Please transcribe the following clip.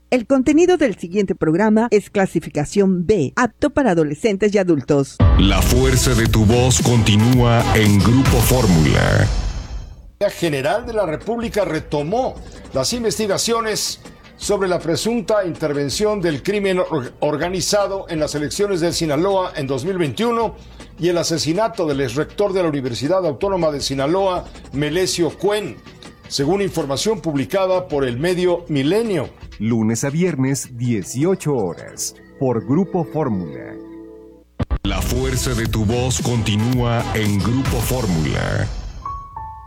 El contenido del siguiente programa es clasificación B, apto para adolescentes y adultos. La fuerza de tu voz continúa en Grupo Fórmula. La General de la República retomó las investigaciones sobre la presunta intervención del crimen organizado en las elecciones de Sinaloa en 2021 y el asesinato del exrector de la Universidad Autónoma de Sinaloa, Melesio Cuen, según información publicada por el medio Milenio. Lunes a viernes, 18 horas, por Grupo Fórmula. La fuerza de tu voz continúa en Grupo Fórmula.